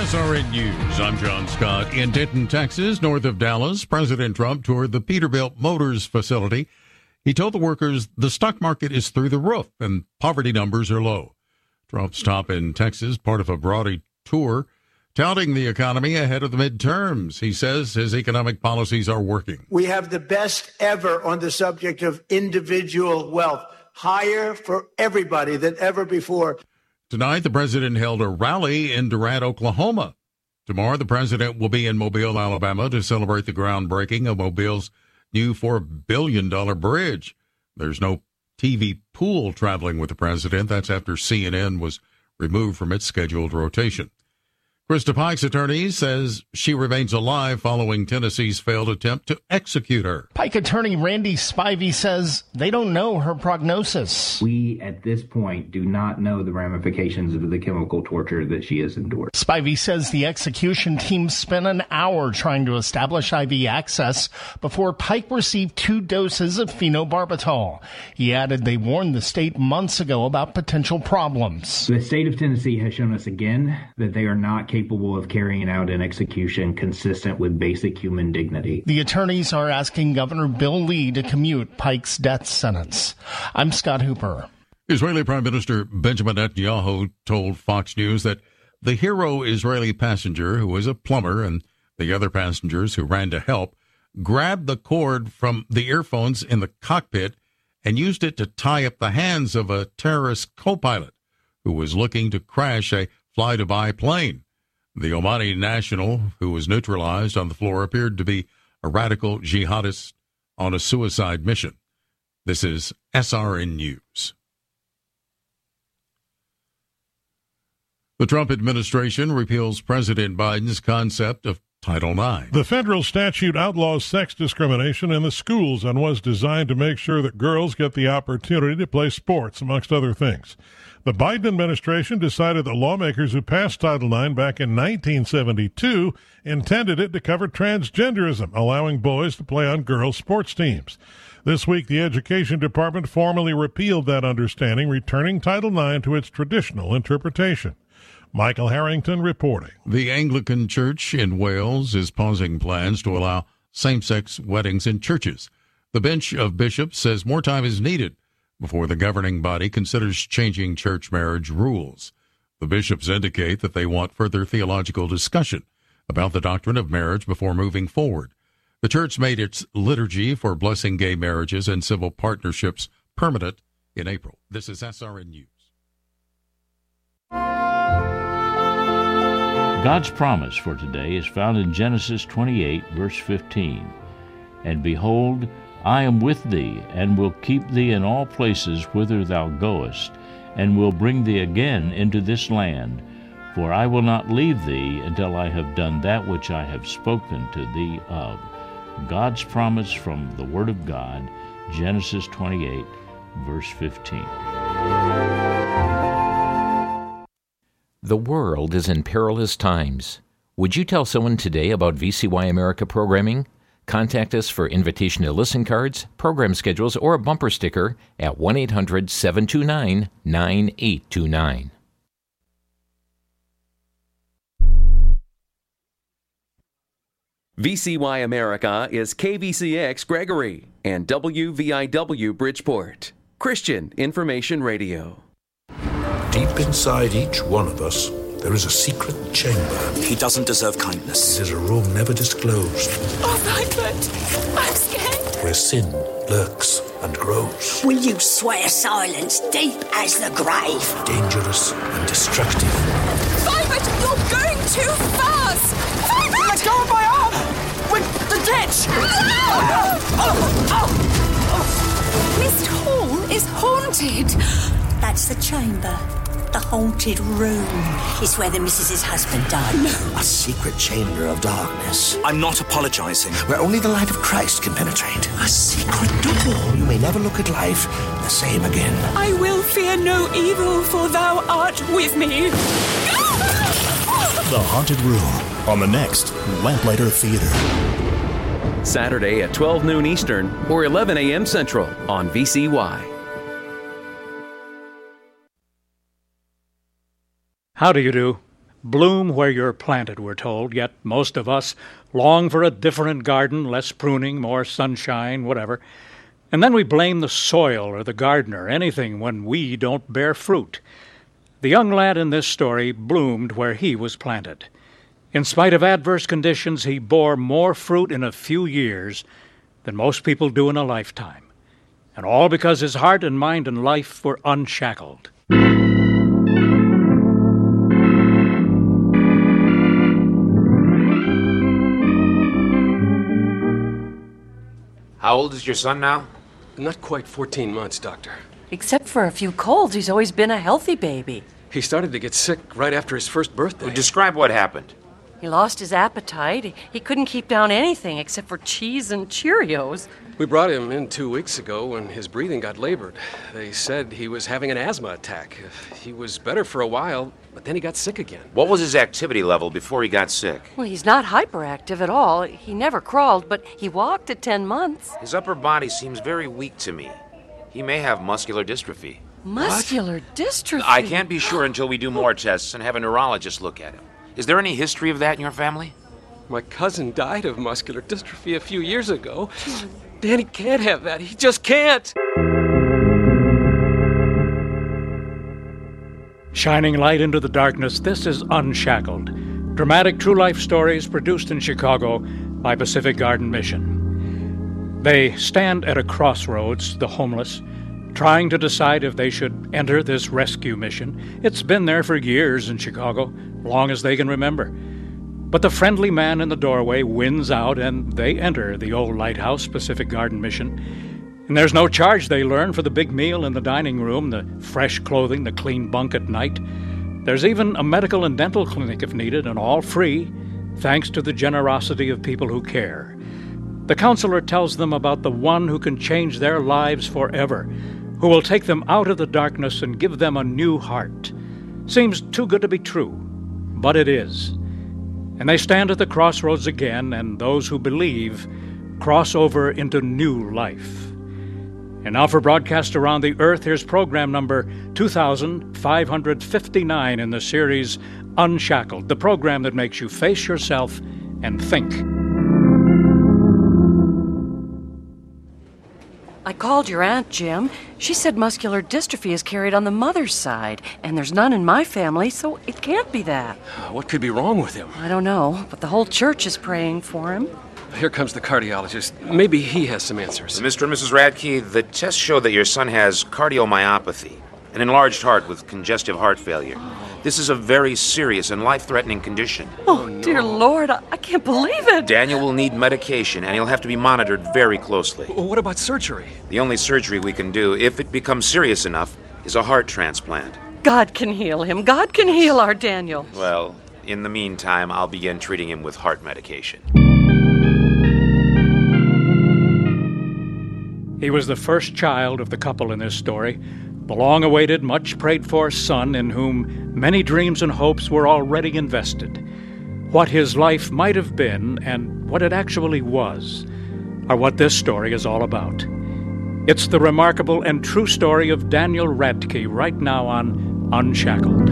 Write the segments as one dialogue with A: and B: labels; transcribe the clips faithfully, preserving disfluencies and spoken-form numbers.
A: S R N News, I'm John Scott. In Denton, Texas, north of Dallas, President Trump toured the Peterbilt Motors facility. He told the workers the stock market is through the roof and poverty numbers are low. Trump's stop in Texas, part of a broader tour, touting the economy ahead of the midterms. He says his economic policies are working.
B: We have the best ever on the subject of individual wealth, higher for everybody than ever before.
A: Tonight, the president held a rally in Durant, Oklahoma. Tomorrow, the president will be in Mobile, Alabama to celebrate the groundbreaking of Mobile's new four billion dollars bridge. There's no T V pool traveling with the president. That's after C N N was removed from its scheduled rotation. Krista Pike's attorney says she remains alive following Tennessee's failed attempt to execute her.
C: Pike attorney Randy Spivey says they don't know her prognosis.
D: We, at this point, do not know the ramifications of the chemical torture that she has endured.
C: Spivey says the execution team spent an hour trying to establish I V access before Pike received two doses of phenobarbital. He added they warned the state months ago about potential problems.
D: The state of Tennessee has shown us again that they are not capable of carrying out an execution consistent with basic human dignity.
C: The attorneys are asking Governor Bill Lee to commute Pike's death sentence. I'm Scott Hooper.
A: Israeli Prime Minister Benjamin Netanyahu told Fox News that the hero Israeli passenger, who was a plumber, and the other passengers who ran to help, grabbed the cord from the earphones in the cockpit and used it to tie up the hands of a terrorist co-pilot who was looking to crash a fly-to-buy plane. The Omani national, who was neutralized on the floor, appeared to be a radical jihadist on a suicide mission. This is S R N News. The Trump administration repeals President Biden's concept of Title nine.
E: The federal statute outlaws sex discrimination in the schools and was designed to make sure that girls get the opportunity to play sports, amongst other things. The Biden administration decided that lawmakers who passed Title nine back in nineteen seventy-two intended it to cover transgenderism, allowing boys to play on girls' sports teams. This week, the Education Department formally repealed that understanding, returning Title nine to its traditional interpretation. Michael Harrington reporting.
A: The Anglican Church in Wales is pausing plans to allow same-sex weddings in churches. The bench of bishops says more time is needed before the governing body considers changing church marriage rules. The bishops indicate that they want further theological discussion about the doctrine of marriage before moving forward. The church made its liturgy for blessing gay marriages and civil partnerships permanent in April. This is S R N News.
F: God's promise for today is found in Genesis twenty-eight, verse fifteen. And behold, I am with thee, and will keep thee in all places whither thou goest, and will bring thee again into this land. For I will not leave thee until I have done that which I have spoken to thee of. God's promise from the Word of God, Genesis twenty-eight, verse fifteen.
G: The world is in perilous times. Would you tell someone today about V C Y America programming? Contact us for invitation to listen cards, program schedules, or a bumper sticker at one eight hundred seven two nine nine eight two nine.
H: V C Y America is K V C X Gregory and W V I W Bridgeport, Christian Information Radio.
I: Deep inside each one of us, there is a secret chamber.
J: He doesn't deserve kindness.
I: It is a room never disclosed.
K: Oh, Rupert, I'm scared.
I: Where sin lurks and grows.
L: Will you swear silence deep as the grave?
I: Dangerous and destructive.
K: Rupert, you're going too fast. Rupert!
M: Let go of my arm! With the ditch!
K: oh, oh, oh. Mist Hall is haunted.
L: That's the chamber. The haunted room is where the missus's husband died.
J: No. A secret chamber of darkness. I'm not apologizing. Where only the light of Christ can penetrate. A secret door. You may never look at life the same again.
K: I will fear no evil, for thou art with me.
N: The Haunted Room on the next Lamplighter Theater.
H: Saturday at twelve noon Eastern or eleven a.m. Central on V C Y.
O: How do you do? Bloom where you're planted, we're told, yet most of us long for a different garden, less pruning, more sunshine, whatever. And then we blame the soil or the gardener, anything, when we don't bear fruit. The young lad in this story bloomed where he was planted. In spite of adverse conditions, he bore more fruit in a few years than most people do in a lifetime. And all because his heart and mind and life were unshackled.
P: How old is your son now?
Q: Not quite fourteen months, Doctor.
R: Except for a few colds, he's always been a healthy baby.
Q: He started to get sick right after his first birthday.
P: Well, describe what happened.
R: He lost his appetite. He couldn't keep down anything except for cheese and Cheerios.
Q: We brought him in two weeks ago when his breathing got labored. They said he was having an asthma attack. He was better for a while, but then he got sick again.
P: What was his activity level before he got sick?
R: Well, he's not hyperactive at all. He never crawled, but he walked at ten months.
P: His upper body seems very weak to me. He may have muscular dystrophy.
R: Muscular what? dystrophy?
P: I can't be sure until we do more tests and have a neurologist look at him. Is there any history of that in your family?
Q: My cousin died of muscular dystrophy a few years ago. Danny can't have that. He just can't.
O: Shining light into the darkness, this is Unshackled. Dramatic true life stories produced in Chicago by Pacific Garden Mission. They stand at a crossroads, the homeless, trying to decide if they should enter this rescue mission. It's been there for years in Chicago, long as they can remember. But the friendly man in the doorway wins out, and they enter the old lighthouse, Pacific Garden Mission. And there's no charge, they learn, for the big meal in the dining room, the fresh clothing, the clean bunk at night. There's even a medical and dental clinic if needed, and all free, thanks to the generosity of people who care. The counselor tells them about the one who can change their lives forever, who will take them out of the darkness and give them a new heart. Seems too good to be true, but it is. And they stand at the crossroads again, and those who believe cross over into new life. And now for broadcast around the earth, here's program number two thousand five hundred fifty-nine in the series Unshackled, the program that makes you face yourself and think.
R: I called your aunt, Jim. She said muscular dystrophy is carried on the mother's side, and there's none in my family, so it can't be that.
Q: What could be wrong with him?
R: I don't know, but the whole church is praying for him.
Q: Here comes the cardiologist. Maybe he has some answers.
P: Mister and Missus Radke, the tests show that your son has cardiomyopathy, an enlarged heart with congestive heart failure. This is a very serious and life-threatening condition.
R: Oh, no. Dear Lord, I, I can't believe it.
P: Daniel will need medication, and he'll have to be monitored very closely.
Q: What about surgery?
P: The only surgery we can do, if it becomes serious enough, is a heart transplant.
R: God can heal him. God can heal our Daniel.
P: Well, in the meantime, I'll begin treating him with heart medication.
O: He was the first child of the couple in this story, the long-awaited, much-prayed-for son in whom many dreams and hopes were already invested. What his life might have been and what it actually was are what this story is all about. It's the remarkable and true story of Daniel Radke right now on Unshackled.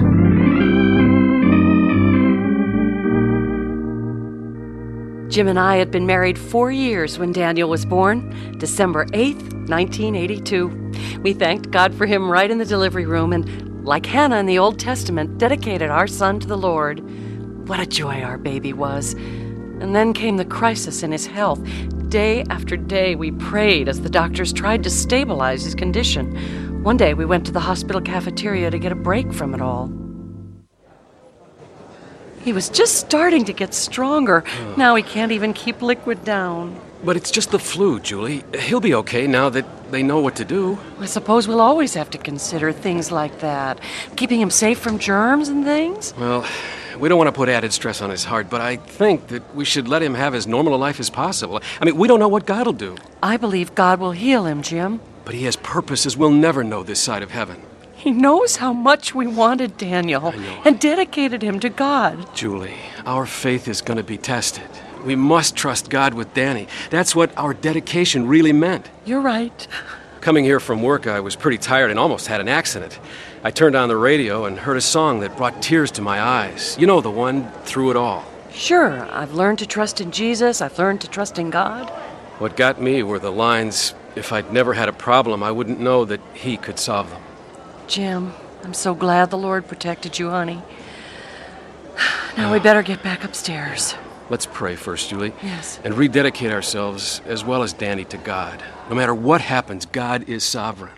R: Jim and I had been married four years when Daniel was born, December eighth, nineteen eighty-two. We thanked God for him right in the delivery room and, like Hannah in the Old Testament, dedicated our son to the Lord. What a joy our baby was. And then came the crisis in his health. Day after day we prayed as the doctors tried to stabilize his condition. One day we went to the hospital cafeteria to get a break from it all. He was just starting to get stronger. Now he can't even keep liquid down.
Q: But it's just the flu, Julie. He'll be okay now that they know what to do.
R: I suppose we'll always have to consider things like that. Keeping him safe from germs and things?
Q: Well, we don't want to put added stress on his heart, but I think that we should let him have as normal a life as possible. I mean, we don't know what God will do.
R: I believe God will heal him, Jim.
Q: But he has purposes we'll never know this side of heaven.
R: He knows how much we wanted Daniel and dedicated him to God.
Q: Julie, our faith is going to be tested. We must trust God with Danny. That's what our dedication really meant.
R: You're right.
Q: Coming here from work, I was pretty tired and almost had an accident. I turned on the radio and heard a song that brought tears to my eyes. You know the one, Through It All.
R: Sure, I've learned to trust in Jesus. I've learned to trust in God.
Q: What got me were the lines, if I'd never had a problem, I wouldn't know that He could solve them.
R: Jim, I'm so glad the Lord protected you, honey. Now we better get back upstairs.
Q: Let's pray first, Julie.
R: Yes.
Q: And rededicate ourselves, as well as Danny, to God. No matter what happens, God is sovereign.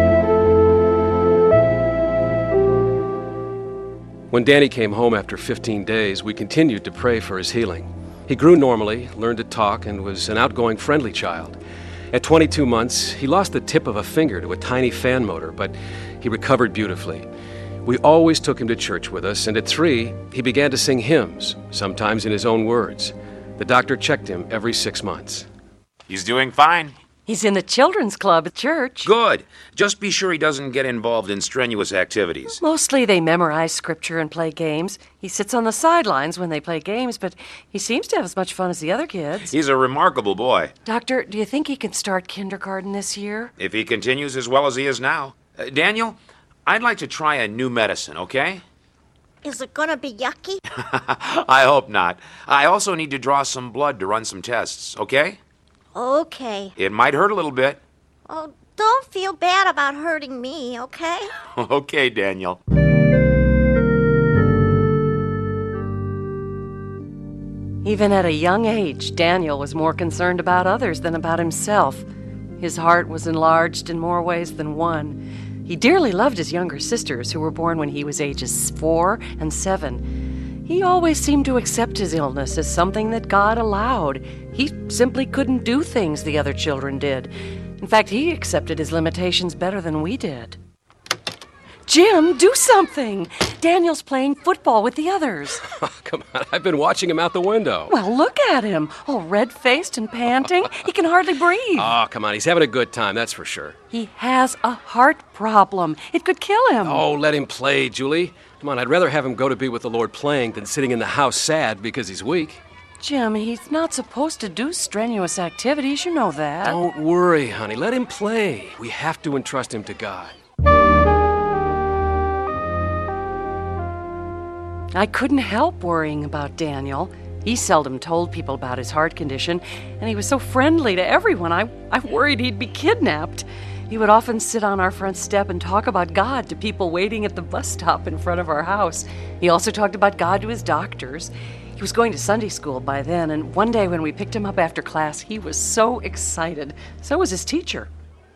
Q: When Danny came home after fifteen days, we continued to pray for his healing. He grew normally, learned to talk, and was an outgoing, friendly child. At twenty-two months, he lost the tip of a finger to a tiny fan motor, but he recovered beautifully. We always took him to church with us, and at three, he began to sing hymns, sometimes in his own words. The doctor checked him every six months.
P: He's doing fine.
R: He's in the children's club at church.
P: Good. Just be sure he doesn't get involved in strenuous activities.
R: Mostly they memorize scripture and play games. He sits on the sidelines when they play games, but he seems to have as much fun as the other kids.
P: He's a remarkable boy.
R: Doctor, do you think he can start kindergarten this year?
P: If he continues as well as he is now. Uh, Daniel, I'd like to try a new medicine, okay?
S: Is it gonna be yucky?
P: I hope not. I also need to draw some blood to run some tests, okay?
S: Okay.
P: It might hurt a little bit.
S: Oh, don't feel bad about hurting me, okay?
P: Okay, Daniel.
R: Even at a young age, Daniel was more concerned about others than about himself. His heart was enlarged in more ways than one. He dearly loved his younger sisters, who were born when he was ages four and seven. He always seemed to accept his illness as something that God allowed. He simply couldn't do things the other children did. In fact, he accepted his limitations better than we did. Jim, do something! Daniel's playing football with the others.
Q: Come on, I've been watching him out the window.
R: Well, look at him, all red-faced and panting. He can hardly breathe.
Q: Oh, come on, he's having a good time, that's for sure.
R: He has a heart problem. It could kill him.
Q: Oh, let him play, Julie. Come on, I'd rather have him go to be with the Lord playing than sitting in the house sad because he's weak.
R: Jim, he's not supposed to do strenuous activities. You know that.
Q: Don't worry, honey. Let him play. We have to entrust him to God.
R: I couldn't help worrying about Daniel. He seldom told people about his heart condition, and he was so friendly to everyone, I, I worried he'd be kidnapped. He would often sit on our front step and talk about God to people waiting at the bus stop in front of our house. He also talked about God to his doctors. He was going to Sunday school by then, and one day when we picked him up after class, he was so excited. So was his teacher.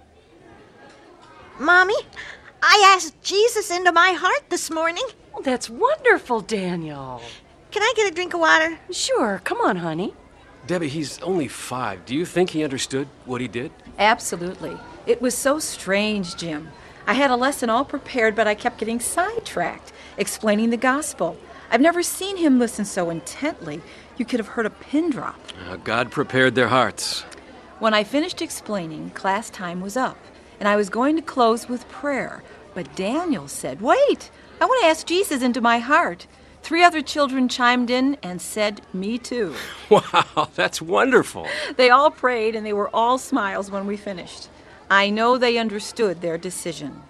S: Mommy, I asked Jesus into my heart this morning.
R: Oh, that's wonderful, Daniel.
S: Can I get a drink of water?
R: Sure. Come on, honey.
Q: Debbie, he's only five. Do you think he understood what he did?
T: Absolutely. It was so strange, Jim. I had a lesson all prepared, but I kept getting sidetracked, explaining the gospel. I've never seen him listen so intently. You could have heard a pin drop.
Q: Uh, God prepared their hearts.
T: When I finished explaining, class time was up, and I was going to close with prayer. But Daniel said, "Wait, I want to ask Jesus into my heart." Three other children chimed in and said, "Me too."
Q: Wow, that's wonderful.
T: They all prayed, and they were all smiles when we finished. I know they understood their decision.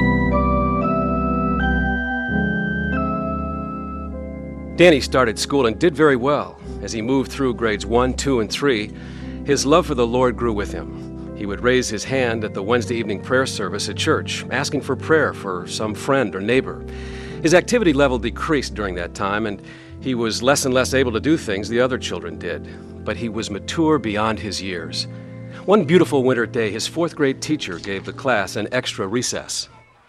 Q: Danny started school and did very well. As he moved through grades one, two, and three, his love for the Lord grew with him. He would raise his hand at the Wednesday evening prayer service at church, asking for prayer for some friend or neighbor. His activity level decreased during that time, and he was less and less able to do things the other children did. But he was mature beyond his years. One beautiful winter day, his fourth grade teacher gave the class an extra recess.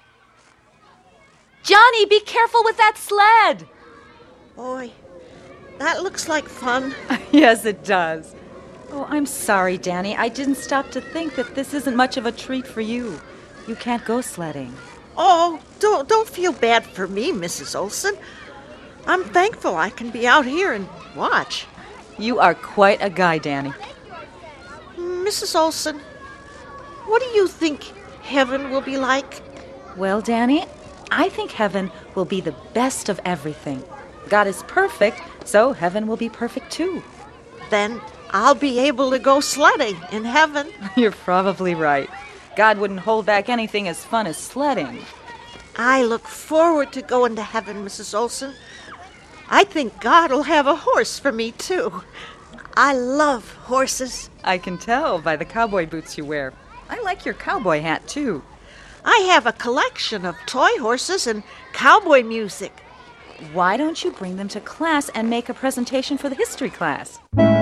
U: Johnny, be careful with that sled!
S: Boy, that looks like fun.
T: Yes, it does. Oh, I'm sorry, Danny. I didn't stop to think that this isn't much of a treat for you. You can't go sledding.
S: Oh, don't, don't feel bad for me, Missus Olson. I'm thankful I can be out here and watch.
T: You are quite a guy, Danny.
S: Missus Olson, what do you think heaven will be like?
T: Well, Danny, I think heaven will be the best of everything. God is perfect, so heaven will be perfect too.
S: Then I'll be able to go sledding in heaven.
T: You're probably right. God wouldn't hold back anything as fun as sledding.
S: I look forward to going to heaven, Missus Olson. I think God'll have a horse for me, too. I love horses.
U: I can tell by the cowboy boots you wear. I like your cowboy hat, too.
S: I have a collection of toy horses and cowboy music.
U: Why don't you bring them to class and make a presentation for the history class?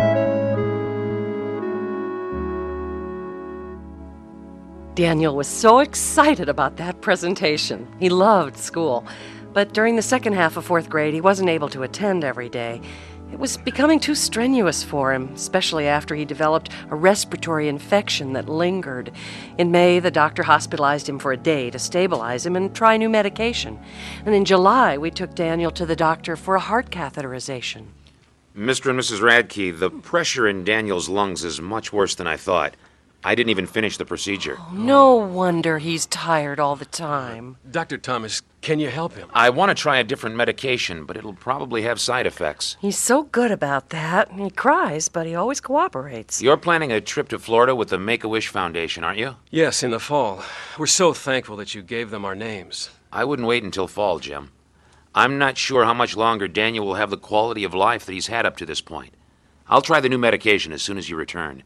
R: Daniel was so excited about that presentation. He loved school. But during the second half of fourth grade, he wasn't able to attend every day. It was becoming too strenuous for him, especially after he developed a respiratory infection that lingered. In May, the doctor hospitalized him for a day to stabilize him and try new medication. And in July, we took Daniel to the doctor for a heart catheterization.
P: Mister and Missus Radke, the pressure in Daniel's lungs is much worse than I thought. I didn't even finish the procedure.
R: Oh, no wonder he's tired all the time.
Q: Doctor Thomas, can you help him?
P: I want to try a different medication, but it'll probably have side effects.
R: He's so good about that. He cries, but he always cooperates.
P: You're planning a trip to Florida with the Make-A-Wish Foundation, aren't you?
Q: Yes, in the fall. We're so thankful that you gave them our names.
P: I wouldn't wait until fall, Jim. I'm not sure how much longer Daniel will have the quality of life that he's had up to this point. I'll try the new medication as soon as you return.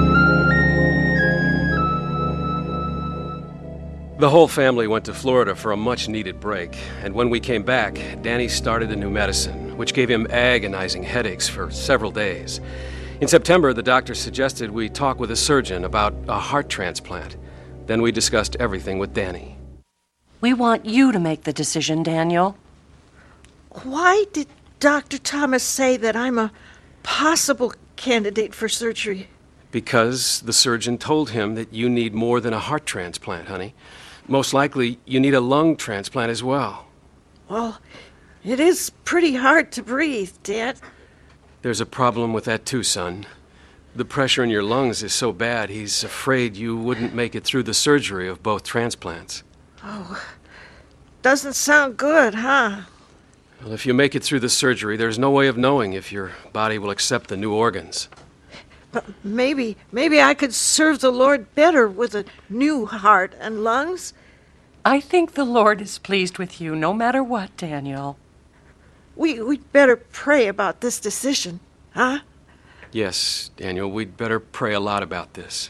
Q: The whole family went to Florida for a much-needed break, and when we came back, Danny started a new medicine, which gave him agonizing headaches for several days. In September, the doctor suggested we talk with a surgeon about a heart transplant. Then we discussed everything with Danny.
R: We want you to make the decision, Daniel.
S: Why did Doctor Thomas say that I'm a possible candidate for surgery?
Q: Because the surgeon told him that you need more than a heart transplant, honey. Most likely, you need a lung transplant as well.
S: Well, it is pretty hard to breathe, Dad.
Q: There's a problem with that too, son. The pressure in your lungs is so bad, he's afraid you wouldn't make it through the surgery of both transplants.
S: Oh, doesn't sound good, huh?
Q: Well, if you make it through the surgery, there's no way of knowing if your body will accept the new organs.
S: But maybe, maybe I could serve the Lord better with a new heart and lungs.
R: I think the Lord is pleased with you no matter what, Daniel.
S: We, we'd better pray about this decision, huh?
Q: Yes, Daniel, we'd better pray a lot about this.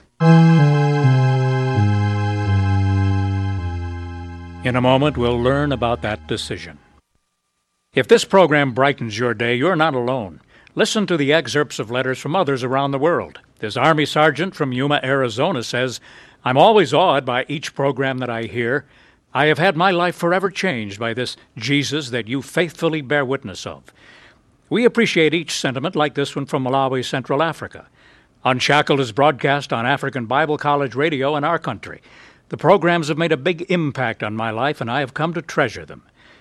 O: In a moment, we'll learn about that decision. If this program brightens your day, you're not alone. Listen to the excerpts of letters from others around the world. This Army sergeant from Yuma, Arizona says, I'm always awed by each program that I hear. I have had my life forever changed by this Jesus that you faithfully bear witness of. We appreciate each sentiment like this one from Malawi, Central Africa. Unshackled is broadcast on African Bible College Radio in our country. The programs have made a big impact on my life, and I have come to treasure them.